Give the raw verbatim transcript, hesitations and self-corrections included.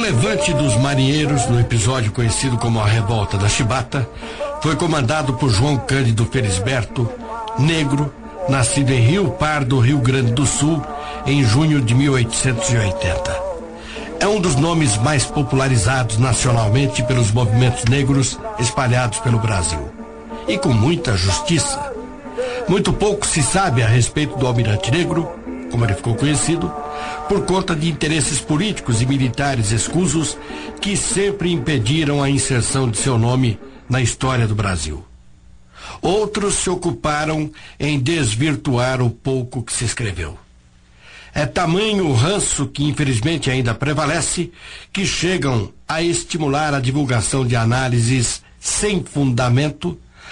levante dos marinheiros, no episódio conhecido como a Revolta da Chibata, foi comandado por João Cândido Felisberto, negro, nascido em Rio Pardo, Rio Grande do Sul, em junho de mil oitocentos e oitenta. É um dos nomes mais popularizados nacionalmente pelos movimentos negros espalhados pelo Brasil. E com muita justiça. Muito pouco se sabe a respeito do Almirante Negro, como ele ficou conhecido, por conta de interesses políticos e militares escusos que sempre impediram a inserção de seu nome na história do Brasil. Outros se ocuparam em desvirtuar o pouco que se escreveu. É tamanho o ranço que infelizmente ainda prevalece, que chegam a estimular a divulgação de análises sem fundamento